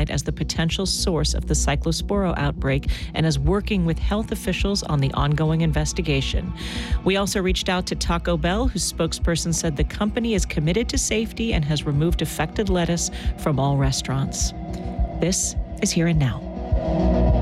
identified as the potential source of the Cyclosporo outbreak and is working with health officials on the ongoing investigation. We also reached out to Taco Bell, whose spokesperson said the company is committed to safety and has removed affected lettuce from all restaurants. This is Here and Now.